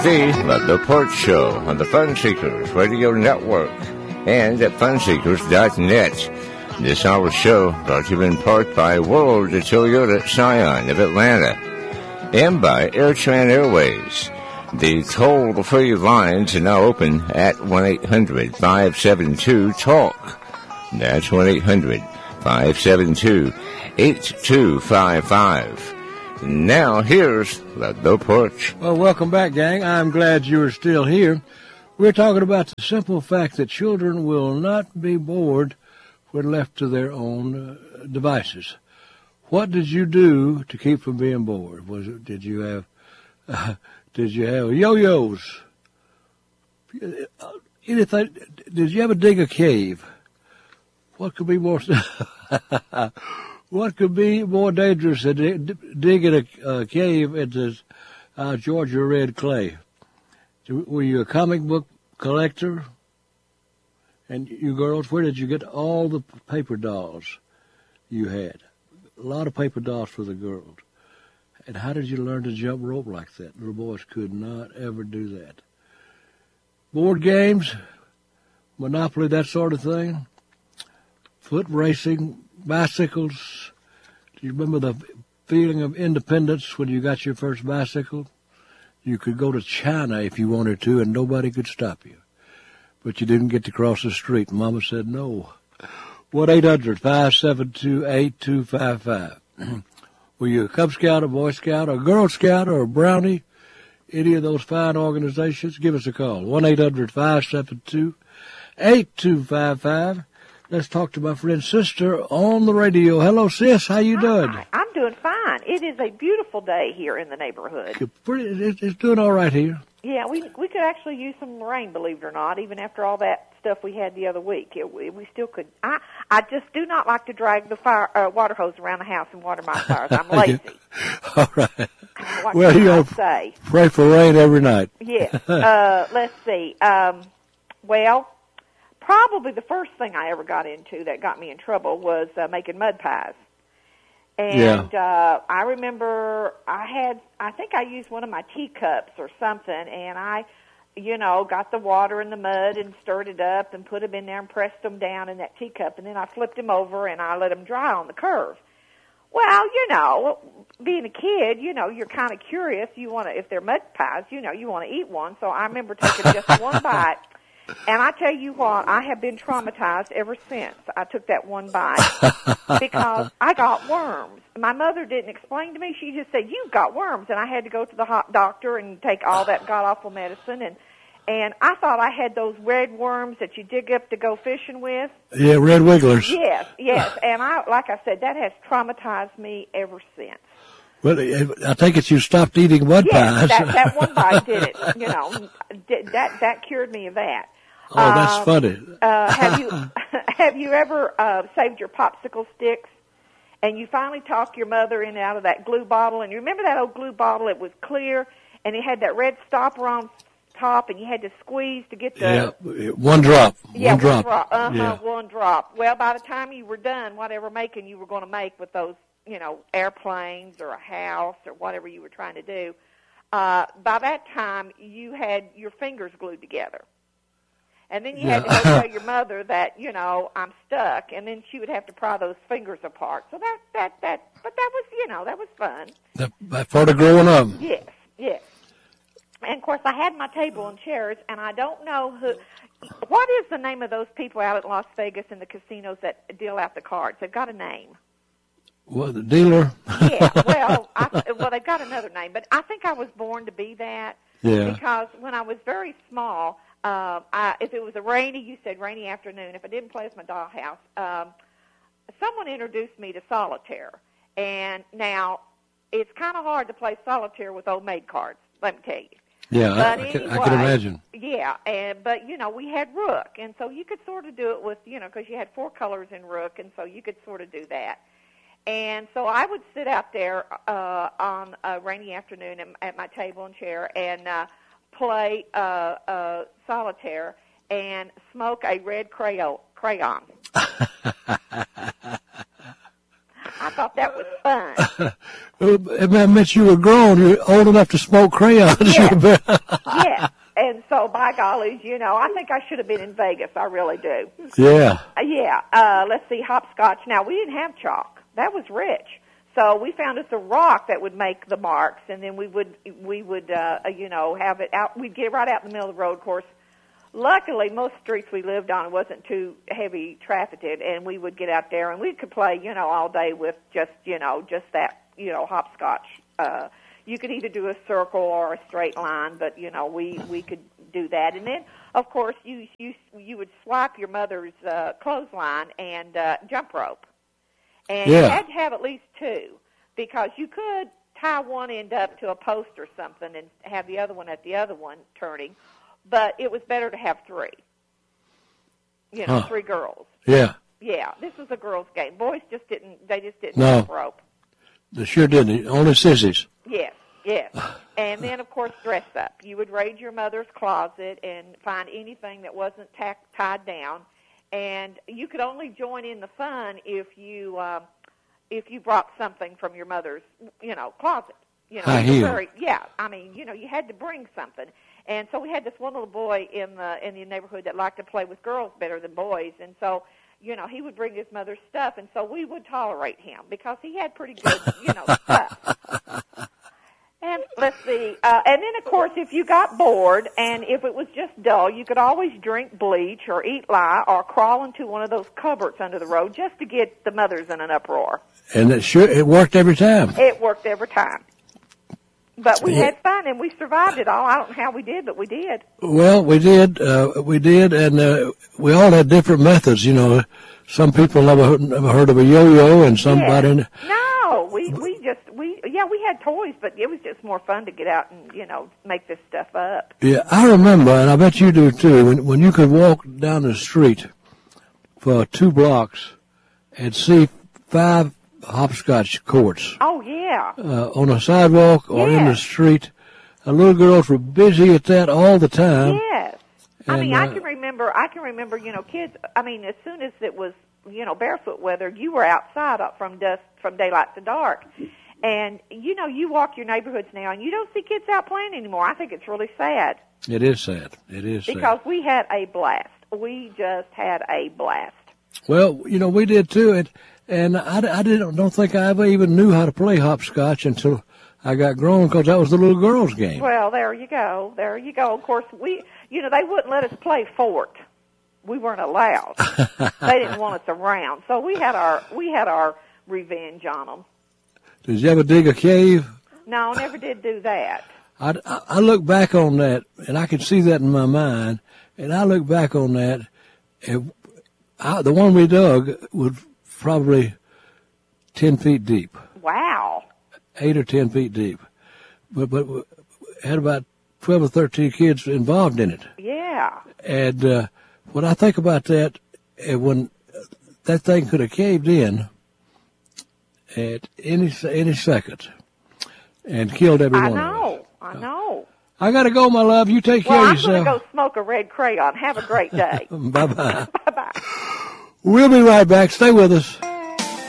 The Porch Show on the Fun Seekers Radio Network and at funseekers.net. This hour's show brought to you in part by World Toyota Scion of Atlanta and by AirTran Airways. The toll-free lines are now open at 1-800-572-TALK. That's 1-800-572-8255. Now, here's the Porch. Well, welcome back, gang. I'm glad you're still here. We're talking about the simple fact that children will not be bored when left to their own devices. What did you do to keep from being bored? Did you have yo-yos? Anything? Did you ever dig a cave? What could be more? What could be more dangerous than digging a cave into Georgia red clay? Were you a comic book collector? And you girls, where did you get all the paper dolls you had? A lot of paper dolls for the girls. And how did you learn to jump rope like that? Little boys could not ever do that. Board games, Monopoly, that sort of thing. Foot racing, bicycles. Do you remember the feeling of independence when you got your first bicycle? You could go to China if you wanted to, and nobody could stop you. But you didn't get to cross the street. Mama said no. 1-800-572-8255. Were you a Cub Scout, a Boy Scout, a Girl Scout, or a Brownie? Any of those fine organizations? Give us a call. 1-800-572-8255. Let's talk to my friend's sister on the radio. Hello, sis. How you doing? Hi, I'm doing fine. It is a beautiful day here in the neighborhood. It's doing all right here. Yeah, we could actually use some rain, believe it or not, even after all that stuff we had the other week. We still could. I just do not like to drag the water hose around the house and water my flowers. I'm lazy. All right. What can I say? Pray for rain every night. Yes. Let's see. Well, probably the first thing I ever got into that got me in trouble was making mud pies. And I remember I think I used one of my teacups or something, and I, got the water in the mud and stirred it up and put them in there and pressed them down in that teacup, and then I flipped them over and I let them dry on the curve. Well, being a kid, you're kind of curious. You want to, if they're mud pies, you want to eat one. So I remember taking just one bite. And I tell you what, I have been traumatized ever since I took that one bite because I got worms. My mother didn't explain to me. She just said, "You've got worms." And I had to go to the hot doctor and take all that god-awful medicine. And I thought I had those red worms that you dig up to go fishing with. Yeah, red wigglers. Yes. And like I said, that has traumatized me ever since. Well, I take it you stopped eating mud pies. That one bite did it. That cured me of that. Oh, that's funny. Have you ever saved your popsicle sticks and you finally talked your mother in and out of that glue bottle? And you remember that old glue bottle? It was clear and it had that red stopper on top, and you had to squeeze to get the one drop. Yeah, one drop. One drop. Well, by the time you were done, whatever making you were going to make with those, airplanes or a house or whatever you were trying to do, by that time you had your fingers glued together. And then you had to go tell your mother that, I'm stuck, and then she would have to pry those fingers apart. So but that was, that was fun. That part of growing up. Yes. And of course I had my table and chairs, and I don't know what is the name of those people out at Las Vegas in the casinos that deal out the cards? They've got a name. What, the dealer? Yeah, well, they've got another name, but I think I was born to be that. Yeah. Because when I was very small, if it was you said rainy afternoon. If I didn't play with my dollhouse, someone introduced me to solitaire. And now it's kind of hard to play solitaire with old maid cards, let me tell you. Yeah, I can imagine. Yeah, but we had Rook, and so you could sort of do it with, because you had 4 colors in Rook, and so you could sort of do that. And so I would sit out there on a rainy afternoon at my table and chair and play solitaire and smoke a red crayon. I thought that was fun. It meant you were grown. You're old enough to smoke crayons. Yes. Yeah. And so, by gollies, I think I should have been in Vegas. I really do. Yeah. Let's see, hopscotch. Now, we didn't have chalk. That was rich. So we found us a rock that would make the marks, and then we would have it out. We'd get it right out in the middle of the road, of course. Luckily, most streets we lived on wasn't too heavy trafficked, and we would get out there and we could play, all day with just that, hopscotch. You could either do a circle or a straight line, but we could do that. And then, of course, you would swipe your mother's clothesline and jump rope, and you had to have at least two because you could tie one end up to a post or something and have the other one at the other one turning. But it was better to have three. 3 girls. Yeah. Yeah, this was a girls' game. Boys just didn't no. have rope. They sure didn't. Only sissies. Yes. And then, of course, dress up. You would raid your mother's closet and find anything that wasn't tied down. And you could only join in the fun if you brought something from your mother's, closet. High heel. You had to bring something. And so we had this one little boy in the neighborhood that liked to play with girls better than boys. And so, he would bring his mother's stuff. And so we would tolerate him because he had pretty good, stuff. And let's see. And then, of course, if you got bored and if it was just dull, you could always drink bleach or eat lye or crawl into one of those cupboards under the road just to get the mothers in an uproar. And it worked every time. It worked every time. But we had fun, and we survived it all. I don't know how we did, but we did. Well, we did, and we all had different methods. Some people never heard of a yo-yo, and somebody. Yes. No, we had toys, but it was just more fun to get out and make this stuff up. Yeah, I remember, and I bet you do too. When you could walk down the street for 2 blocks and see 5 hopscotch courts. Oh, yeah. On a sidewalk or in the street. Little girls were busy at that all the time. Yes. And, I can remember, kids, as soon as it was, barefoot weather, you were outside from daylight to dark. And, you walk your neighborhoods now and you don't see kids out playing anymore. I think it's really sad. It is sad. It is sad. Because we had a blast. We just had a blast. Well, we did too. And I don't think I ever even knew how to play hopscotch until I got grown because that was the little girls' game. Well, there you go. Of course, they wouldn't let us play fort. We weren't allowed. They didn't want us around. So we had our revenge on them. Did you ever dig a cave? No, never did do that. I look back on that, and I can see that in my mind, and I look back on that, and the one we dug was probably 10 feet deep. Wow. 8 or 10 feet deep. But had about 12 or 13 kids involved in it. Yeah. And when I think about that, when that thing could have caved in at any second and killed every one of us. I know. I got to go, my love. You take care of yourself. I'm going to go smoke a red crayon. Have a great day. Bye-bye. Bye-bye. We'll be right back. Stay with us.